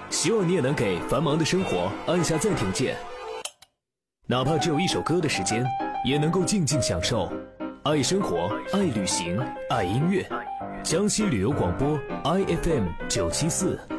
希望你也能给繁忙的生活按下暂停键，哪怕只有1首歌的时间，也能够静静享受。爱生活，爱旅行，爱音乐。江西旅游广播 IFM 974。